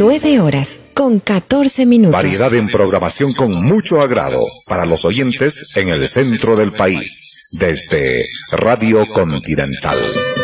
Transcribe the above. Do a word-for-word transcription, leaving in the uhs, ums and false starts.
nueve horas con catorce minutos. Variedad en programación con mucho agrado para los oyentes en el centro del país, desde Radio Continental.